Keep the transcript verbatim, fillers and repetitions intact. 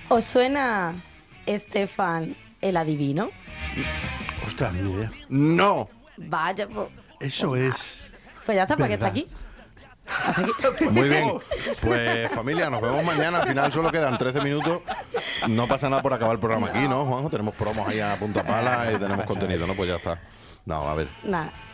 ¿Os suena Estefan el adivino? Ostras, ni idea. No. Vaya, pues, Eso es... pues ya está, ¿para qué está verdad. aquí? Hasta aquí. Muy bien. Pues familia, nos vemos mañana. Al final solo quedan trece minutos. No pasa nada por acabar el programa aquí, ¿no, Juanjo? Tenemos promos ahí a punta pala y tenemos contenido, ¿no? Pues ya está. No, a ver. Nada.